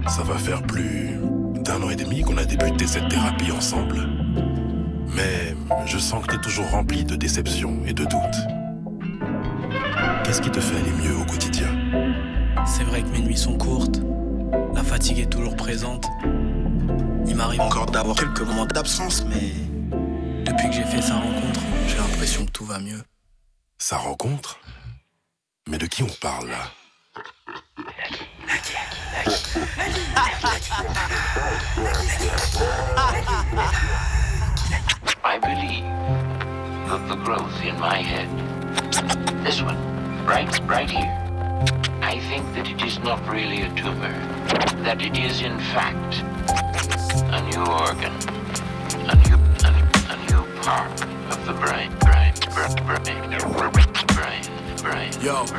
Ça va faire plus d'1 an et demi qu'on a débuté cette thérapie ensemble. Mais je sens que t'es toujours rempli de déceptions et de doutes. Qu'est-ce qui te fait aller mieux au quotidien? C'est vrai que mes nuits sont courtes, la fatigue est toujours présente. Il m'arrive encore d'avoir quelques moments d'absence, mais depuis que j'ai fait sa rencontre, j'ai l'impression que tout va mieux. Sa rencontre? Mais de qui on parle là? I believe that the growth in my head, this one, right here, I think that it is not really a tumor, that it is in fact a new organ, a new part of the brain. Yo,